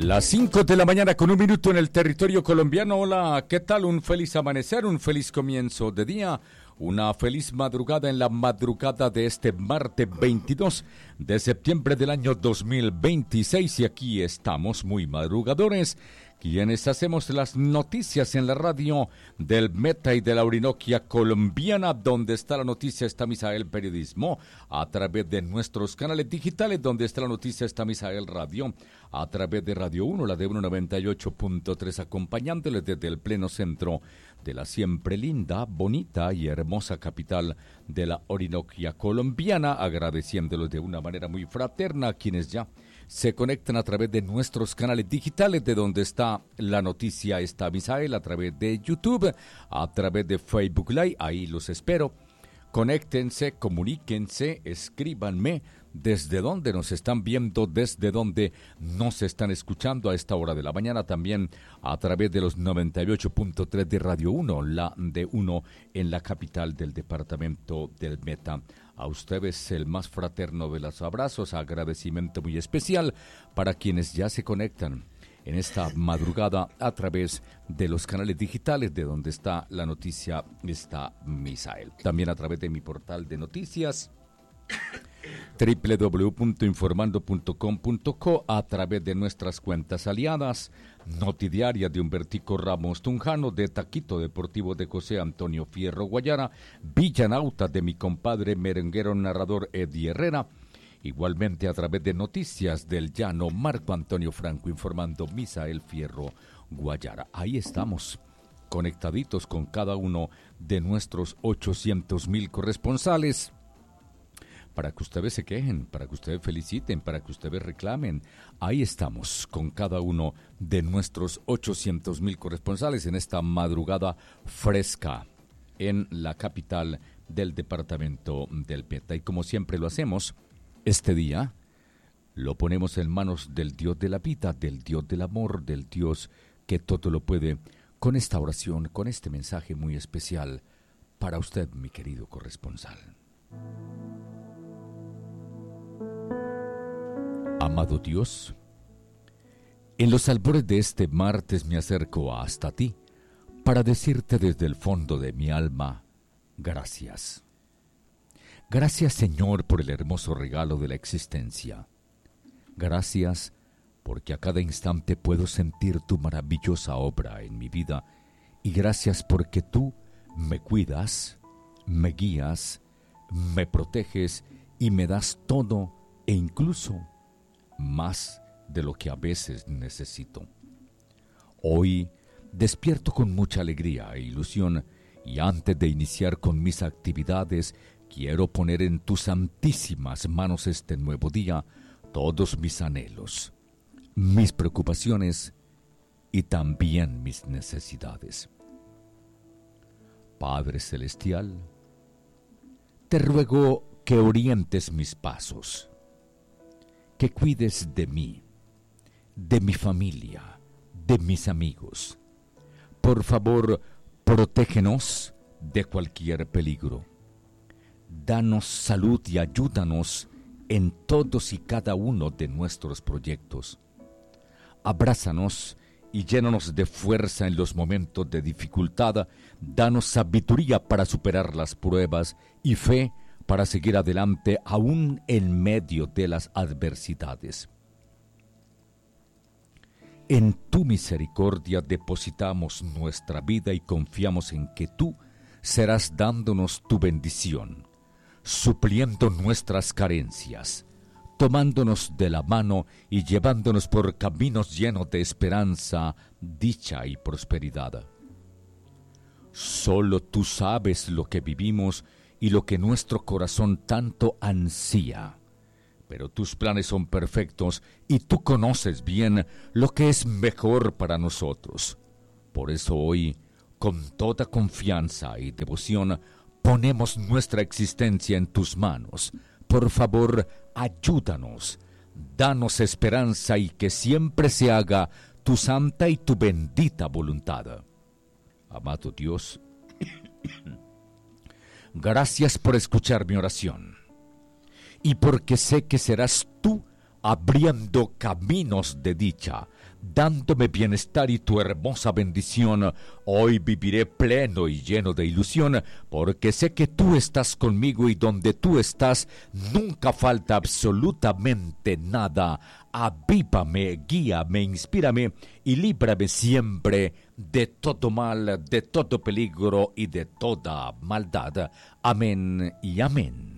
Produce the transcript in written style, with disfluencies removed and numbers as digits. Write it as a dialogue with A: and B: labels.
A: Las 5 de la mañana con 1 minuto en el territorio colombiano. Hola, ¿qué tal? Un feliz amanecer, un feliz comienzo de día, una feliz madrugada en la madrugada de este martes 22 de septiembre del año 2026. Y aquí estamos muy madrugadores, quienes hacemos las noticias en la radio del Meta y de la Orinoquia colombiana. Donde está la noticia está Misael Periodismo, a través de nuestros canales digitales. Donde está la noticia está Misael Radio, a través de Radio 1, la de 198.3, acompañándoles desde el pleno centro de la siempre linda, bonita y hermosa capital de la Orinoquia colombiana, agradeciéndolos de una manera muy fraterna a quienes ya se conectan a través de nuestros canales digitales. De donde está la noticia está Misael, a través de YouTube, a través de Facebook Live. Ahí los espero. Conéctense, comuníquense, escríbanme desde dónde nos están viendo, desde dónde nos están escuchando a esta hora de la mañana. También a través de los 98.3 de Radio 1, la de 1 en la capital del departamento del Meta. A ustedes el más fraterno de los abrazos, agradecimiento muy especial para quienes ya se conectan en esta madrugada a través de los canales digitales. De donde está la noticia está Misael. También a través de mi portal de noticias www.informando.com.co, a través de nuestras cuentas aliadas, Notidiaria de Humbertico Ramos Tunjano, de Taquito Deportivo de José Antonio Fierro Guayara, Villanauta de mi compadre merenguero narrador Eddie Herrera. Igualmente a través de Noticias del Llano, Marco Antonio Franco informando, Misael Fierro Guayara. Ahí estamos, conectaditos con cada uno de nuestros 800,000 corresponsales, para que ustedes se quejen, para que ustedes feliciten, para que ustedes reclamen. Ahí estamos con cada uno de nuestros 800,000 corresponsales en esta madrugada fresca en la capital del departamento del Meta. Y como siempre lo hacemos, este día lo ponemos en manos del Dios de la vida, del Dios del amor, del Dios que todo lo puede, con esta oración, con este mensaje muy especial para usted, mi querido corresponsal. Amado Dios, en los albores de este martes me acerco hasta ti para decirte desde el fondo de mi alma, gracias. Gracias, Señor, por el hermoso regalo de la existencia. Gracias porque a cada instante puedo sentir tu maravillosa obra en mi vida. Y gracias porque tú me cuidas, me guías, me proteges y me das todo e incluso más de lo que a veces necesito. Hoy despierto con mucha alegría e ilusión, y antes de iniciar con mis actividades, quiero poner en tus santísimas manos este nuevo día todos mis anhelos, mis preocupaciones y también mis necesidades. Padre Celestial, te ruego que orientes mis pasos, que cuides de mí, de mi familia, de mis amigos. Por favor, protégenos de cualquier peligro. Danos salud y ayúdanos en todos y cada uno de nuestros proyectos. Abrázanos y llénanos de fuerza en los momentos de dificultad. Danos sabiduría para superar las pruebas y fe para seguir adelante aún en medio de las adversidades. En tu misericordia depositamos nuestra vida y confiamos en que tú serás dándonos tu bendición, supliendo nuestras carencias, tomándonos de la mano y llevándonos por caminos llenos de esperanza, dicha y prosperidad. Solo tú sabes lo que vivimos y lo que nuestro corazón tanto ansía. Pero tus planes son perfectos y tú conoces bien lo que es mejor para nosotros. Por eso hoy, con toda confianza y devoción, ponemos nuestra existencia en tus manos. Por favor, ayúdanos, danos esperanza y que siempre se haga tu santa y tu bendita voluntad. Amado Dios, gracias por escuchar mi oración y porque sé que serás tú abriendo caminos de dicha, dándome bienestar y tu hermosa bendición. Hoy viviré pleno y lleno de ilusión, porque sé que tú estás conmigo y donde tú estás nunca falta absolutamente nada. Avívame, guíame, inspírame y líbrame siempre de todo mal, de todo peligro y de toda maldad. Amén y amén.